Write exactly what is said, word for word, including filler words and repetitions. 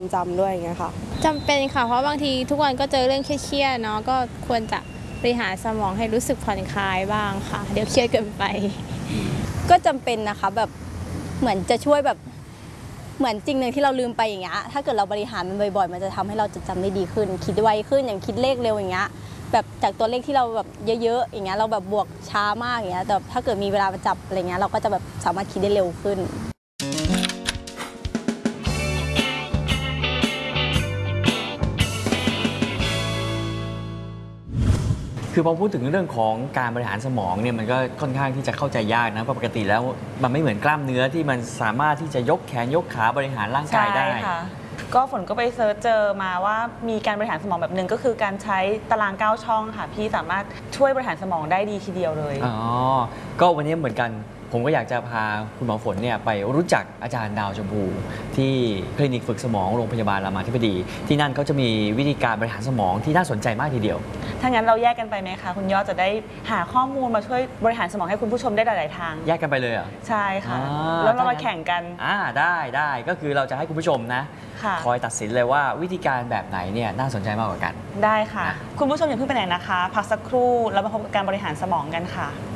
จำด้วยอย่างเงี้ยค่ะจำเป็นค่ะเพราะบางทีทุกวันก็เจอเรื่องเครียดๆเนาะก็ควรจะบริหารสมองให้รู้สึกผ่อนคลายบ้างค่ะเดี๋ยวเครียดเกินไปก็จำเป็นนะคะแบบเหมือนจะช่วยแบบเหมือนจริงหนึ่งที่เราลืมไปอย่างเงี้ยถ้าเกิดเราบริหารมันบ่อยๆมันจะทำให้เราจดจำได้ดีขึ้นคิดไวขึ้นอย่างคิดเลขเร็วอย่างเงี้ยแบบจากตัวเลขที่เราแบบเยอะๆอย่างเงี้ยเราแบบบวกช้ามากอย่างเงี้ยแต่ถ้าเกิดมีเวลามาจับอะไรเงี้ยเราก็จะแบบสามารถคิดได้เร็วขึ้นคือพอพูดถึงเรื่องของการบริหารสมองเนี่ยมันก็ค่อนข้างที่จะเข้าใจยากนะเพราะปกติแล้วมันไม่เหมือนกล้ามเนื้อที่มันสามารถที่จะยกแขนยกขาบริหารร่างกายได้ใช่ค่ะก็ฝนก็ไปเซิร์ชเจอมาว่ามีการบริหารสมองแบบหนึ่งก็คือการใช้ตารางเก้าช่องค่ะพี่สามารถช่วยบริหารสมองได้ดีทีเดียวเลยอ๋อก็วันนี้เหมือนกันผมก็อยากจะพาคุณหมอฝนเนี่ยไปรู้จักอาจารย์ดาวชมพูที่คลินิกฝึกสมองโรงพยาบาลรามาธิบดีที่นั่นเขาจะมีวิธีการบริหารสมองที่น่าสนใจมากทีเดียวถ้างั้นเราแยกกันไปไหมคะคุณยอดจะได้หาข้อมูลมาช่วยบริหารสมองให้คุณผู้ชมได้หลายๆทางแยกกันไปเลยเหรอใช่ค่ะแล้วเรามาแข่งกันอ่าได้ได้ก็คือเราจะให้คุณผู้ชมนะคอยตัดสินเลยว่าวิธีการแบบไหนเนี่ยน่าสนใจมากกว่ากันได้ค่ะคุณผู้ชมอย่าเพิ่งไปไหนนะคะพักสักครู่แล้วมาพบกับการบริหารสมองกันค่ะ